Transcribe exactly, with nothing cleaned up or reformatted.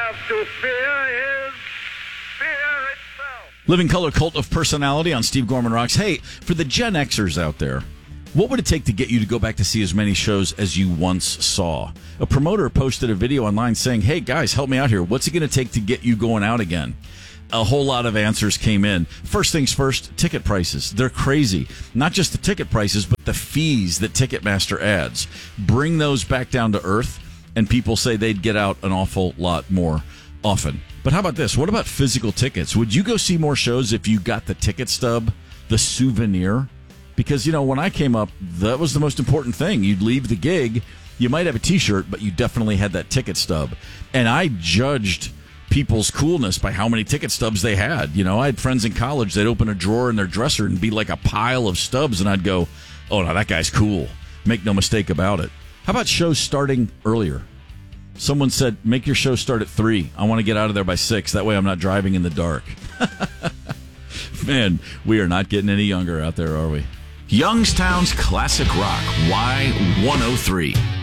have to fear is fear itself. Living Color Cult of Personality on Steve Gorman Rocks. Hey, for the Gen Xers out there, what would it take to get you to go back to see as many shows as you once saw? A promoter posted a video online saying, hey, guys, help me out here. What's it going to take to get you going out again? A whole lot of answers came in. First things first, ticket prices. They're crazy. Not just the ticket prices, but the fees that Ticketmaster adds. Bring those back down to earth, and people say they'd get out an awful lot more often. But how about this? What about physical tickets? Would you go see more shows if you got the ticket stub, the souvenir? Because, you know, when I came up, that was the most important thing. You'd leave the gig, you might have a T-shirt, but you definitely had that ticket stub. And I judged people's coolness by how many ticket stubs they had. You know, I had friends in college, they'd open a drawer in their dresser and be like a pile of stubs, and I'd go, oh, no, that guy's cool. Make no mistake about it. How about shows starting earlier? Someone said, make your show start at three. I want to get out of there by six. That way I'm not driving in the dark. Man, we are not getting any younger out there, are we? Youngstown's Classic Rock, Y one oh three.